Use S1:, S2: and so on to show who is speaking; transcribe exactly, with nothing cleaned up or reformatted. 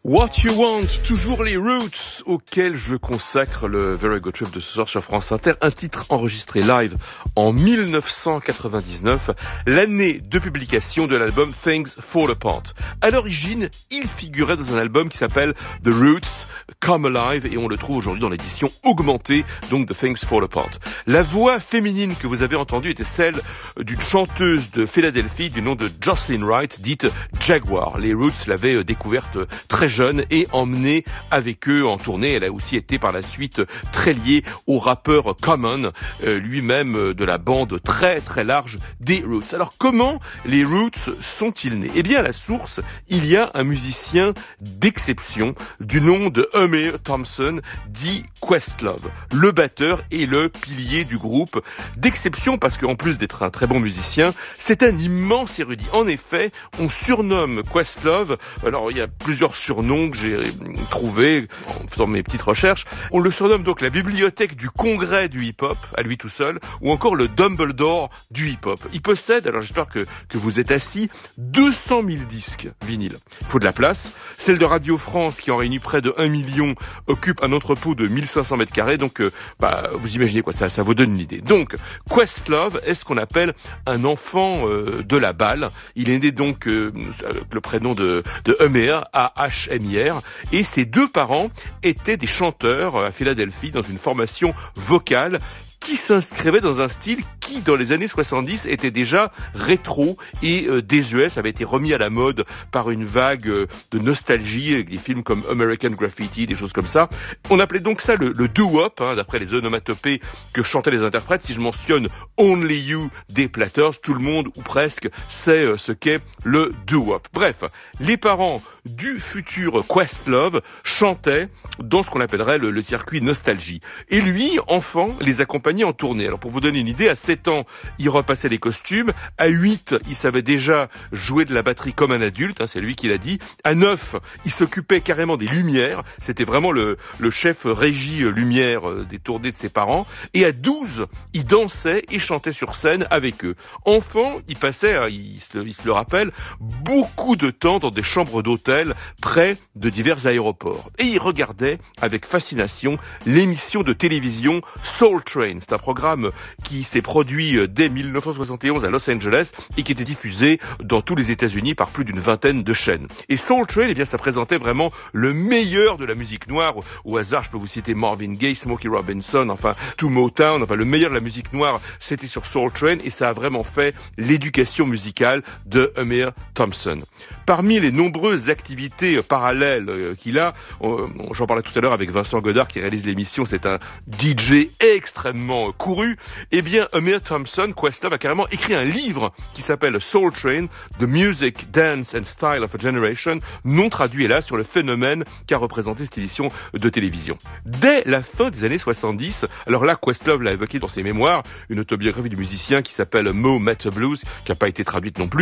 S1: What You Want, toujours les Roots, auxquels je consacre le Very Good Trip de ce soir sur France Inter, un titre enregistré live en mille neuf cent quatre-vingt-dix-neuf, l'année de publication de l'album Things Fall Apart. À l'origine, il figurait dans un album qui s'appelle The Roots Come Alive et on le trouve aujourd'hui dans l'édition augmentée donc de Things Fall Apart. La voix féminine que vous avez entendue était celle d'une chanteuse de Philadelphie du nom de Jocelyn Wright, dite Jaguar. Les Roots l'avaient découverte très jeune et emmenée avec eux en tournée. Elle a aussi été par la suite très liée au rappeur Common, euh, lui-même de la bande très très large des Roots. Alors comment les Roots sont-ils nés ? Eh bien à la source, il y a un musicien d'exception du nom de Homer Thompson, dit Questlove, le batteur et le pilier du groupe. D'exception parce qu'en plus d'être un très bon musicien, c'est un immense érudit. En effet, on surnomme Questlove, alors il y a plusieurs surnoms que j'ai trouvés en faisant mes petites recherches. On le surnomme donc la bibliothèque du congrès du hip-hop, à lui tout seul, ou encore le Dumbledore du hip-hop. Il possède, alors j'espère que, que vous êtes assis, deux cent mille disques vinyles. Il faut de la place. Celle de Radio France, qui en réunit près de un million, occupe un entrepôt de mille cinq cents mètres carrés, donc euh, bah, vous imaginez quoi, ça, ça vous donne une idée. Donc, Questlove est ce qu'on appelle un enfant euh, de la balle. Il est né donc, euh, avec le prénom de, de Homer, A H M I R, et ses deux parents étaient des chanteurs à Philadelphie dans une formation vocale qui s'inscrivait dans un style qui, dans les années soixante-dix, était déjà rétro et euh, désuet. Ça avait été remis à la mode par une vague euh, de nostalgie, avec des films comme American Graffiti, des choses comme ça. On appelait donc ça le, le doo-wop, hein, d'après les onomatopées que chantaient les interprètes. Si je mentionne Only You des Platters, tout le monde, ou presque, sait euh, ce qu'est le doo-wop. Bref, les parents du futur Questlove chantaient dans ce qu'on appellerait le, le circuit nostalgie. Et lui, enfant, les accompagnait en tournée. Alors pour vous donner une idée, à sept ans, il repassait les costumes. À huit, il savait déjà jouer de la batterie comme un adulte, hein, c'est lui qui l'a dit. À neuf, il s'occupait carrément des lumières. C'était vraiment le, le chef régie lumière euh, des tournées de ses parents. Et à douze, il dansait et chantait sur scène avec eux. Enfant, il passait, hein, il, se, il se le rappelle, beaucoup de temps dans des chambres d'hôtel près de divers aéroports. Et il regardait avec fascination l'émission de télévision Soul Train. C'est un programme qui s'est produit dès mille neuf cent soixante et onze à Los Angeles et qui était diffusé dans tous les États-Unis par plus d'une vingtaine de chaînes. Et Soul Train, eh bien, ça présentait vraiment le meilleur de la musique noire. Au hasard, je peux vous citer Marvin Gaye, Smokey Robinson, enfin tout Motown, enfin le meilleur de la musique noire, c'était sur Soul Train et ça a vraiment fait l'éducation musicale de Homer Thompson. Parmi les nombreuses activités parallèles qu'il a, j'en parlais tout à l'heure avec Vincent Godard qui réalise l'émission, c'est un D J extrêmement couru, eh bien Homer Thompson, Questlove, a carrément écrit un livre qui s'appelle Soul Train, The Music, Dance and Style of a Generation, non traduit hélas sur le phénomène qu'a représenté cette émission de télévision. Dès la fin des années soixante-dix, alors là Questlove l'a évoqué dans ses mémoires, une autobiographie du musicien qui s'appelle Mo Met Blues, qui n'a pas été traduite non plus,